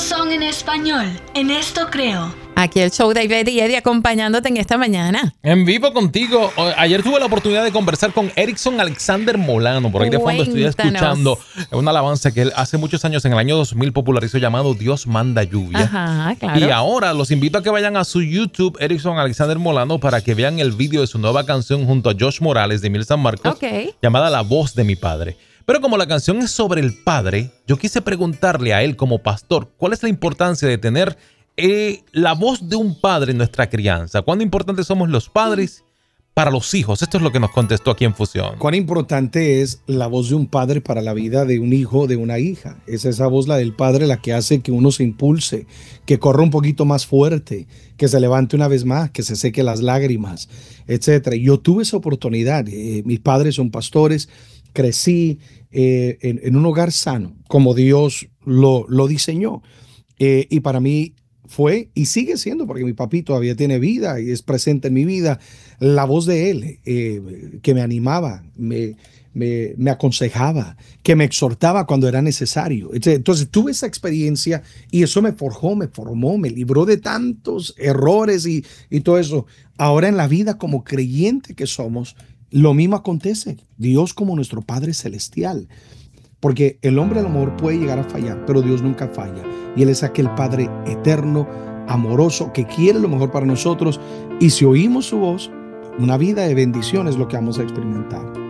son en español. En esto creo. Aquí el show de Ivette y Eddie acompañándote en esta mañana. En vivo contigo. Ayer tuve la oportunidad de conversar con Erickson Alexander Molano. Por ahí de fondo estoy escuchando una alabanza que él hace muchos años, en el año 2000, popularizó, llamado Dios manda lluvia. Ajá, claro. Y ahora los invito a que vayan a su YouTube, Erickson Alexander Molano, para que vean el video de su nueva canción junto a Josh Morales de Mil San Marcos, llamada La Voz de mi Padre. Pero como la canción es sobre el padre, yo quise preguntarle a él como pastor, ¿cuál es la importancia de tener la voz de un padre en nuestra crianza? ¿Cuán importantes somos los padres para los hijos? Esto es lo que nos contestó aquí en Fusión. ¿Cuán importante es la voz de un padre para la vida de un hijo, de una hija? Es esa voz, la del padre, la que hace que uno se impulse, que corra un poquito más fuerte, que se levante una vez más, que se seque las lágrimas, etc. Yo tuve esa oportunidad. Mis padres son pastores. Crecí en un hogar sano, como Dios lo diseñó. Y para mí fue y sigue siendo, porque mi papi todavía tiene vida y es presente en mi vida, la voz de él, que me animaba, me aconsejaba, que me exhortaba cuando era necesario. Entonces tuve esa experiencia y eso me forjó, me formó, me libró de tantos errores y todo eso. Ahora en la vida como creyente que somos, lo mismo acontece. Dios como nuestro Padre Celestial. Porque el hombre a lo mejor puede llegar a fallar, pero Dios nunca falla. Y Él es aquel Padre eterno, amoroso, que quiere lo mejor para nosotros. Y si oímos su voz, una vida de bendición es lo que vamos a experimentar.